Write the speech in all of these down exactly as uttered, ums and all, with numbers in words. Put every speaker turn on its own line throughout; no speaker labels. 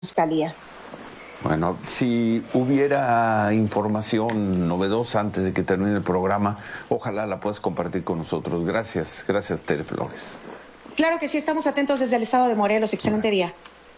Fiscalía.
Bueno, si hubiera información novedosa antes de que termine el programa, ojalá la puedas compartir con nosotros. Gracias, gracias, Tere Flores.
Claro que sí, estamos atentos desde el estado de Morelos. Excelente día.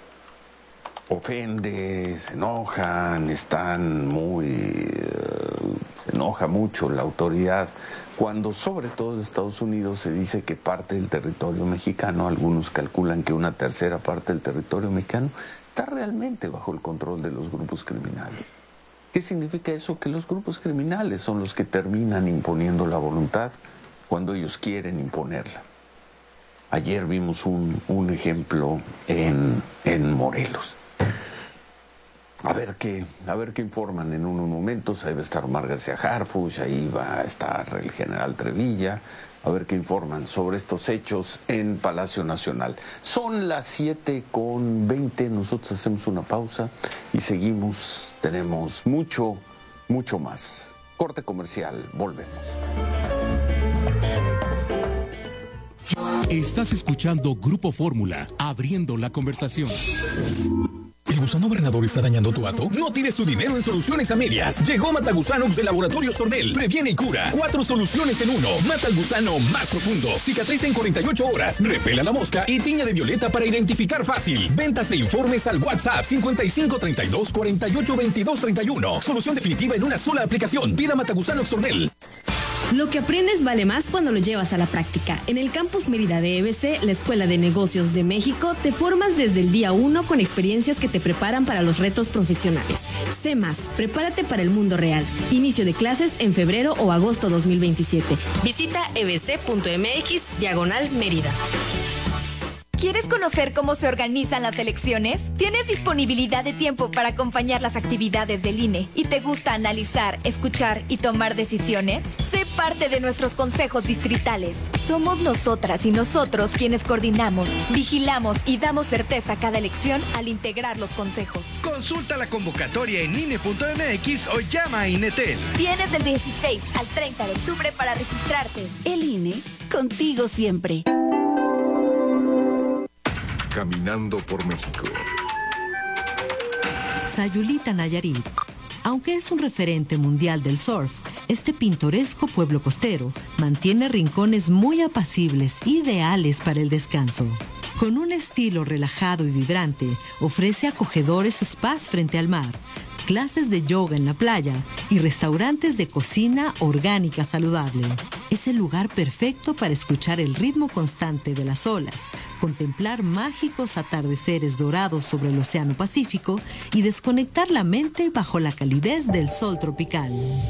Ofende, se enojan, están muy... Uh, se enoja mucho la autoridad cuando, sobre todo en Estados Unidos, se dice que parte del territorio mexicano, algunos calculan que una tercera parte del territorio mexicano está realmente bajo el control de los grupos criminales. ¿Qué significa eso? Que los grupos criminales son los que terminan imponiendo la voluntad cuando ellos quieren imponerla. Ayer vimos un, un ejemplo en, en Morelos. A ver qué, a ver qué informan en unos momentos. Ahí va a estar Omar García Harfuch, ahí va a estar el general Trevilla. A ver qué informan sobre estos hechos en Palacio Nacional. Son las siete con veinte, nosotros hacemos una pausa y seguimos. Tenemos mucho, mucho más. Corte comercial, volvemos.
Estás escuchando Grupo Fórmula, abriendo la conversación.
¿El gusano granador está dañando tu hato? No tires tu dinero en soluciones a medias. Llegó Matagusanox de Laboratorios Tornel. Previene y cura. Cuatro soluciones en uno. Mata al gusano más profundo. Cicatriza en cuarenta y ocho horas. Repela la mosca y tiña de violeta para identificar fácil. Ventas e informes al WhatsApp cincuenta y cinco treinta y dos cuarenta y ocho veintidós treinta y uno. Solución definitiva en una sola aplicación. Pida Matagusanox Tornel.
Lo que aprendes vale más cuando lo llevas a la práctica. En el Campus Mérida de E B C, la Escuela de Negocios de México, te formas desde el día uno con experiencias que te preparan para los retos profesionales. Sé más, prepárate para el mundo real. Inicio de clases en febrero o agosto dos mil veintisiete. Visita ebc.mx diagonal Mérida.
¿Quieres conocer cómo se organizan las elecciones? ¿Tienes disponibilidad de tiempo para acompañar las actividades del I N E y te gusta analizar, escuchar y tomar decisiones? Sé parte de nuestros consejos distritales. Somos nosotras y nosotros quienes coordinamos, vigilamos y damos certeza a cada elección al integrar los consejos.
Consulta la convocatoria en I N E punto M X o llama a INETEL.
Tienes del dieciséis al treinta de octubre para registrarte.
El I N E, contigo siempre.
Caminando por México.
Sayulita, Nayarit. Aunque es un referente mundial del surf, este pintoresco pueblo costero mantiene rincones muy apacibles, ideales para el descanso. Con un estilo relajado y vibrante, ofrece acogedores spas frente al mar, clases de yoga en la playa y restaurantes de cocina orgánica saludable. Es el lugar perfecto para escuchar el ritmo constante de las olas, contemplar mágicos atardeceres dorados sobre el Océano Pacífico y desconectar la mente bajo la calidez del sol tropical.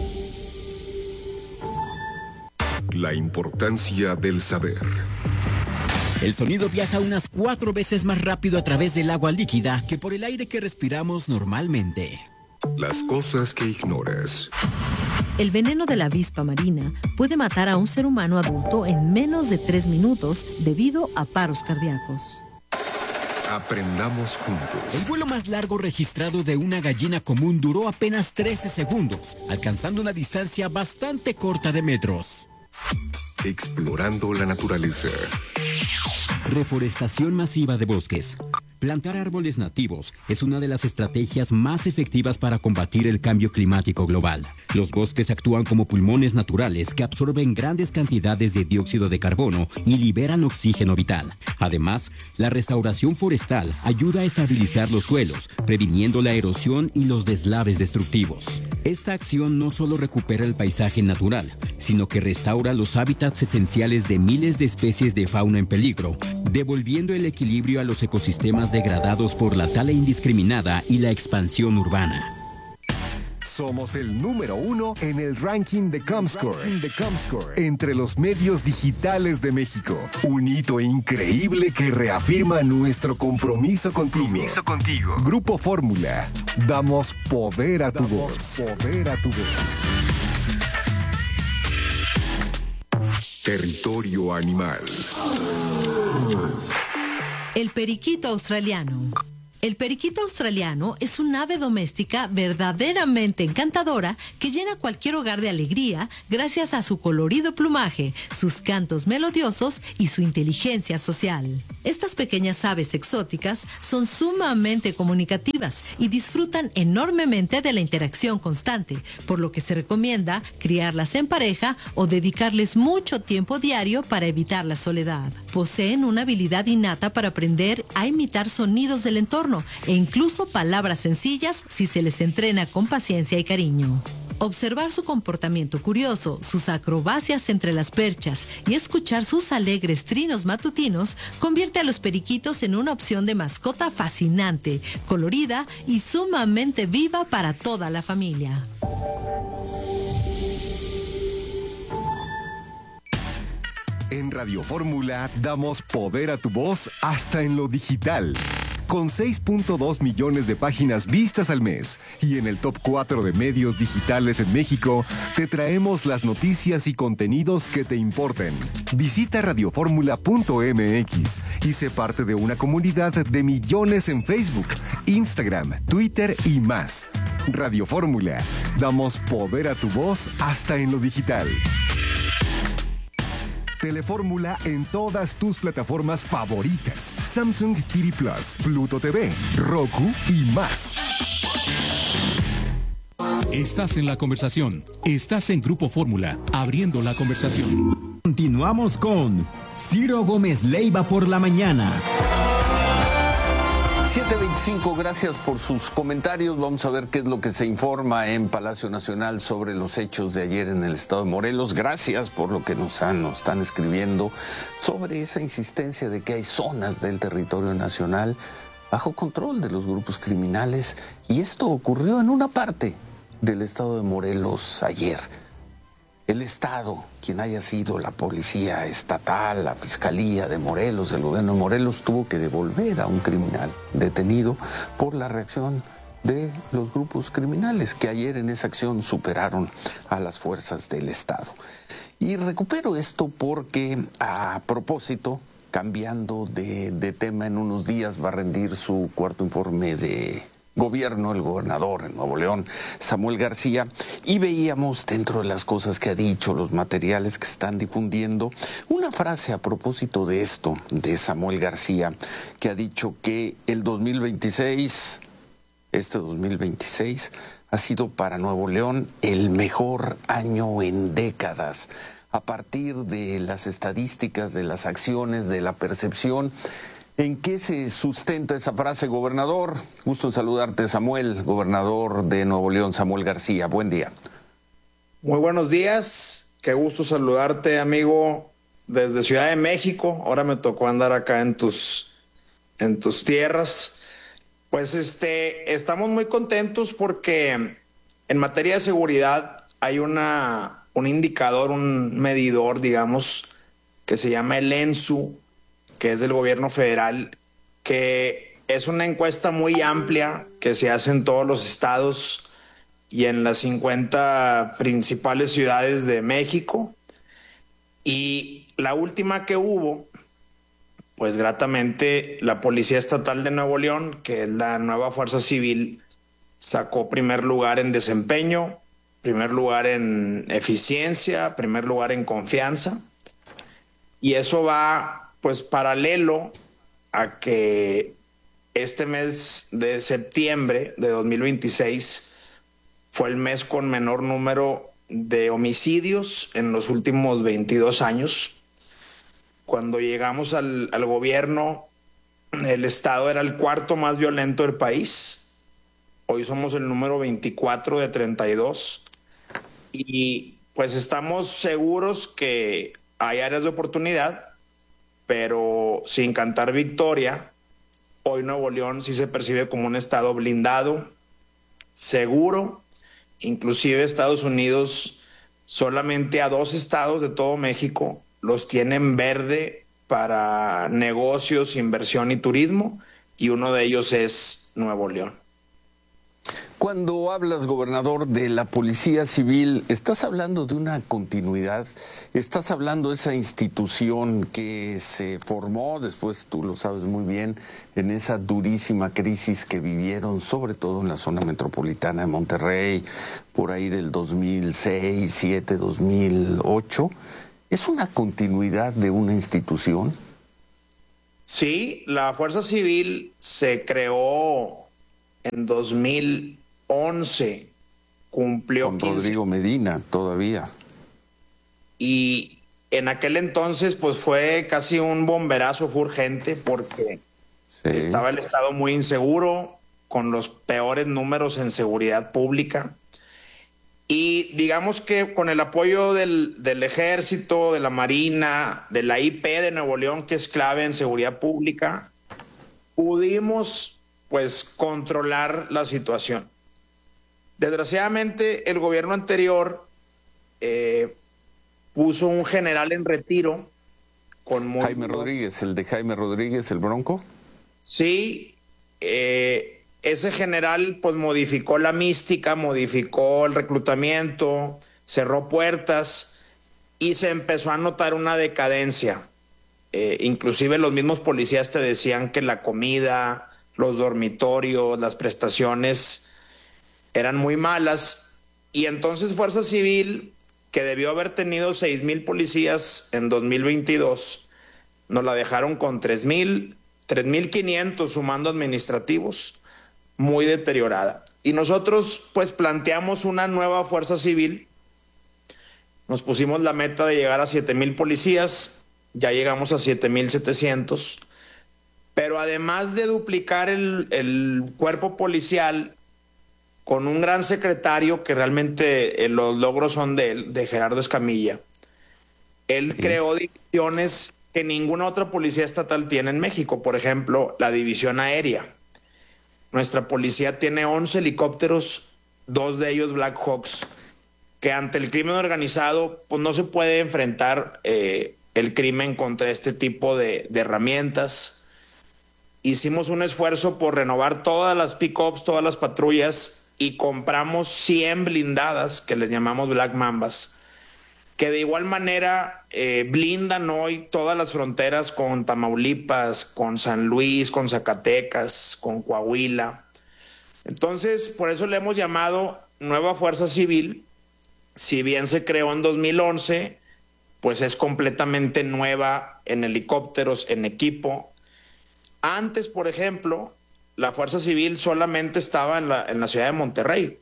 La importancia del saber.
El sonido viaja unas cuatro veces más rápido a través del agua líquida que por el aire que respiramos normalmente.
Las cosas que ignoras.
El veneno de la avispa marina puede matar a un ser humano adulto en menos de tres minutos debido a paros cardíacos.
Aprendamos juntos.
El vuelo más largo registrado de una gallina común duró apenas trece segundos, alcanzando una distancia bastante corta de metros.
Explorando la naturaleza.
Reforestación masiva de bosques. Plantar árboles nativos es una de las estrategias más efectivas para combatir el cambio climático global. Los bosques actúan como pulmones naturales que absorben grandes cantidades de dióxido de carbono y liberan oxígeno vital. Además, la restauración forestal ayuda a estabilizar los suelos, previniendo la erosión y los deslaves destructivos. Esta acción no solo recupera el paisaje natural, sino que restaura los hábitats esenciales de miles de especies de fauna en peligro, devolviendo el equilibrio a los ecosistemas degradados por la tala indiscriminada y la expansión urbana.
Somos el número uno en el ranking de Comscore, de Comscore entre los medios digitales de México. Un hito increíble que reafirma nuestro compromiso contigo. Compromiso contigo. Grupo Fórmula. Damos poder a tu Damos voz. Poder a tu voz.
Territorio animal.
El periquito australiano. El periquito australiano es un ave doméstica verdaderamente encantadora que llena cualquier hogar de alegría gracias a su colorido plumaje, sus cantos melodiosos y su inteligencia social. Estas pequeñas aves exóticas son sumamente comunicativas y disfrutan enormemente de la interacción constante, por lo que se recomienda criarlas en pareja o dedicarles mucho tiempo diario para evitar la soledad. Poseen una habilidad innata para aprender a imitar sonidos del entorno e incluso palabras sencillas si se les entrena con paciencia y cariño. Observar su comportamiento curioso, sus acrobacias entre las perchas y escuchar sus alegres trinos matutinos convierte a los periquitos en una opción de mascota fascinante, colorida y sumamente viva para toda la familia.
En Radio Fórmula damos poder a tu voz hasta en lo digital. Con seis punto dos millones de páginas vistas al mes y en el top cuatro de medios digitales en México, te traemos las noticias y contenidos que te importen. Visita radioformula punto m x y sé parte de una comunidad de millones en Facebook, Instagram, Twitter y más. Radio Fórmula, damos poder a tu voz hasta en lo digital. Telefórmula en todas tus plataformas favoritas. Samsung T V Plus, Pluto T V, Roku y más.
Estás en la conversación. Estás en Grupo Fórmula, abriendo la conversación.
Continuamos con Ciro Gómez Leiva por la mañana.
siete veinticinco, gracias por sus comentarios. Vamos a ver qué es lo que se informa en Palacio Nacional sobre los hechos de ayer en el estado de Morelos. Gracias por lo que nos, han, nos están escribiendo sobre esa insistencia de que hay zonas del territorio nacional bajo control de los grupos criminales. Y esto ocurrió en una parte del estado de Morelos ayer. El Estado, quien haya sido la policía estatal, la Fiscalía de Morelos, el gobierno de Morelos, tuvo que devolver a un criminal detenido por la reacción de los grupos criminales que ayer en esa acción superaron a las fuerzas del Estado. Y recupero esto porque, a propósito, cambiando de, de tema, en unos días va a rendir su cuarto informe de gobierno, el gobernador en Nuevo León, Samuel García, y veíamos dentro de las cosas que ha dicho, los materiales que están difundiendo, una frase a propósito de esto, de Samuel García, que ha dicho que el dos mil veintiséis, este dos mil veintiséis, ha sido para Nuevo León el mejor año en décadas. A partir de las estadísticas, de las acciones, de la percepción. ¿En qué se sustenta esa frase, gobernador? Gusto en saludarte, Samuel, gobernador de Nuevo León, Samuel García. Buen día.
Muy buenos días. Qué gusto saludarte, amigo, desde Ciudad de México. Ahora me tocó andar acá en tus, en tus tierras. Pues este, estamos muy contentos porque en materia de seguridad hay una, un indicador, un medidor, digamos, que se llama el ENSU, que es del gobierno federal, que es una encuesta muy amplia que se hace en todos los estados y en las cincuenta principales ciudades de México. Y la última que hubo, pues gratamente, la Policía Estatal de Nuevo León, que es la nueva Fuerza Civil, sacó primer lugar en desempeño, primer lugar en eficiencia, primer lugar en confianza. Y eso va pues paralelo a que este mes de septiembre de dos mil veintiséis fue el mes con menor número de homicidios en los últimos veintidós años. Cuando llegamos al, al gobierno, el estado era el cuarto más violento del país. Hoy somos el número veinticuatro de treinta y dos. Y pues estamos seguros que hay áreas de oportunidad, pero sin cantar victoria. Hoy Nuevo León sí se percibe como un estado blindado, seguro. Inclusive Estados Unidos, solamente a dos estados de todo México los tienen verde para negocios, inversión y turismo, y uno de ellos es Nuevo León.
Cuando hablas, gobernador, de la Policía Civil, ¿estás hablando de una continuidad? ¿Estás hablando de esa institución que se formó, después tú lo sabes muy bien, en esa durísima crisis que vivieron, sobre todo en la zona metropolitana de Monterrey, por ahí del dos mil seis, dos mil siete, dos mil ocho? ¿Es una continuidad de una institución?
Sí, la Fuerza Civil se creó en dos mil once, cumplió
con
quince.
Rodrigo Medina todavía.
Y en aquel entonces pues fue casi un bomberazo, fue urgente porque sí. Estaba el estado muy inseguro, con los peores números en seguridad pública. Y digamos que con el apoyo del, del Ejército, de la Marina, de la I P de Nuevo León, que es clave en seguridad pública, pudimos pues controlar la situación. Desgraciadamente el gobierno anterior eh, puso un general en retiro con muy...
Jaime Rodríguez, el de Jaime Rodríguez, el Bronco.
Sí, eh, ese general pues modificó la mística, modificó el reclutamiento, cerró puertas y se empezó a notar una decadencia. Eh, inclusive los mismos policías te decían que la comida, los dormitorios, las prestaciones eran muy malas, y entonces Fuerza Civil, que debió haber tenido seis mil policías en dos mil veintidós, nos la dejaron con tres mil, tres mil quinientos sumando administrativos, muy deteriorada. Y nosotros pues planteamos una nueva Fuerza Civil, nos pusimos la meta de llegar a siete mil policías, ya llegamos a siete mil setecientos, pero además de duplicar el, el cuerpo policial con un gran secretario que realmente eh, los logros son de él, de Gerardo Escamilla, él sí. creó divisiones que ninguna otra policía estatal tiene en México. Por ejemplo, la división aérea. Nuestra policía tiene once helicópteros, dos de ellos Black Hawks, que ante el crimen organizado pues no se puede enfrentar eh, el crimen contra este tipo de, de herramientas. Hicimos un esfuerzo por renovar todas las pick-ups, todas las patrullas, y compramos cien blindadas, que les llamamos Black Mambas, que de igual manera eh, blindan hoy todas las fronteras con Tamaulipas, con San Luis, con Zacatecas, con Coahuila. Entonces, por eso le hemos llamado Nueva Fuerza Civil. Si bien se creó en dos mil once, pues es completamente nueva en helicópteros, en equipo. Antes, por ejemplo, la Fuerza Civil solamente estaba en la, en la ciudad de Monterrey,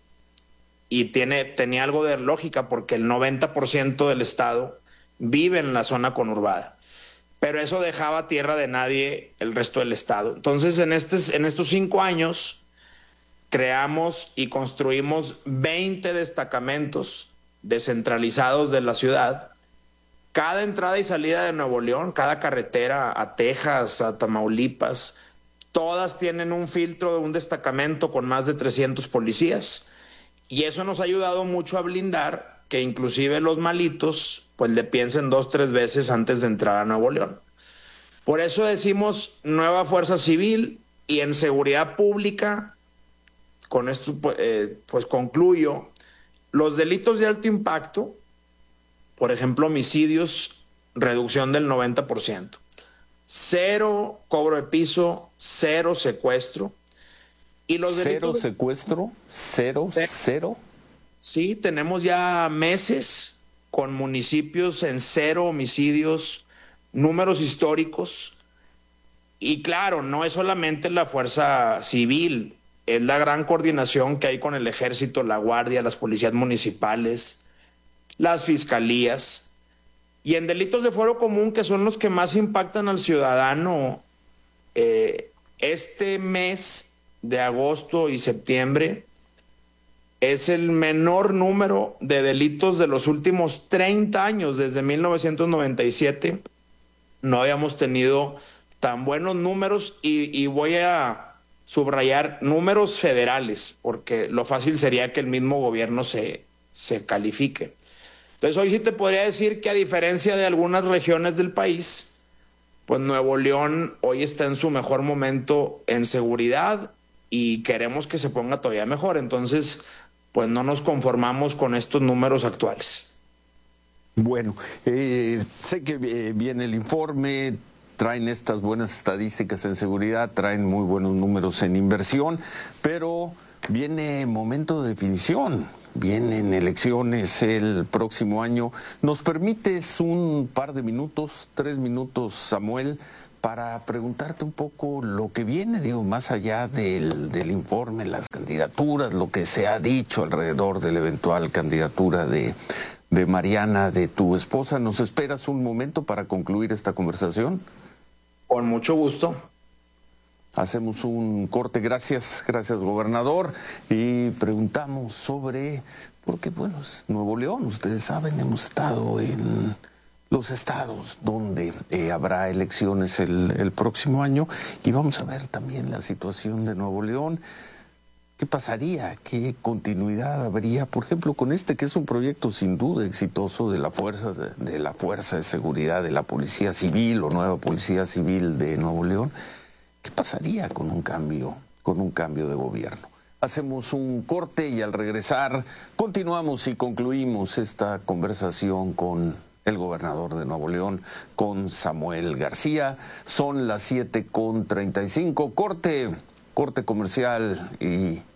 y tiene, tenía algo de lógica porque el noventa por ciento del estado vive en la zona conurbada, pero eso dejaba tierra de nadie el resto del estado. Entonces en, este, en estos cinco años creamos y construimos veinte destacamentos descentralizados de la ciudad. Cada entrada y salida de Nuevo León, cada carretera a Texas, a Tamaulipas, todas tienen un filtro de un destacamento con más de trescientos policías, y eso nos ha ayudado mucho a blindar que inclusive los malitos pues le piensen dos, tres veces antes de entrar a Nuevo León. Por eso decimos Nueva Fuerza Civil. Y en seguridad pública, con esto eh, pues concluyo, los delitos de alto impacto, por ejemplo homicidios, reducción del noventa por ciento. Cero cobro de piso, cero secuestro. Y los
¿Cero
delitos...
secuestro? ¿Cero? ¿Cero?
Sí, tenemos ya meses con municipios en cero homicidios, números históricos. Y claro, no es solamente la Fuerza Civil, es la gran coordinación que hay con el Ejército, la Guardia, las policías municipales, las fiscalías. Y en delitos de fuero común, que son los que más impactan al ciudadano, eh, este mes de agosto y septiembre es el menor número de delitos de los últimos treinta años. Desde mil novecientos noventa y siete no habíamos tenido tan buenos números, y, y voy a subrayar números federales, porque lo fácil sería que el mismo gobierno se, se califique. Entonces hoy sí te podría decir que, a diferencia de algunas regiones del país, pues Nuevo León hoy está en su mejor momento en seguridad, y queremos que se ponga todavía mejor. Entonces, pues no nos conformamos con estos números actuales.
Bueno, eh, sé que eh, viene el informe, traen estas buenas estadísticas en seguridad, traen muy buenos números en inversión, pero viene momento de definición, vienen elecciones el próximo año. ¿Nos permites un par de minutos, tres minutos, Samuel, para preguntarte un poco lo que viene, digo, más allá del, del informe, las candidaturas, lo que se ha dicho alrededor de la eventual candidatura de, de Mariana, de tu esposa? ¿Nos esperas un momento para concluir esta conversación?
Con mucho gusto.
Hacemos un corte, gracias, gracias, gobernador, y preguntamos sobre, porque bueno, es Nuevo León, ustedes saben, hemos estado en los estados donde eh, habrá elecciones el, el próximo año, y vamos a ver también la situación de Nuevo León. ¿Qué pasaría? ¿Qué continuidad habría, por ejemplo, con este que es un proyecto sin duda exitoso de la fuerza de, de la fuerza de seguridad de la Policía Civil o nueva Policía Civil de Nuevo León? ¿Qué pasaría con un cambio, con un cambio de gobierno? Hacemos un corte y al regresar continuamos y concluimos esta conversación con el gobernador de Nuevo León, con Samuel García. Son las siete con treinta y cinco. Corte, corte comercial y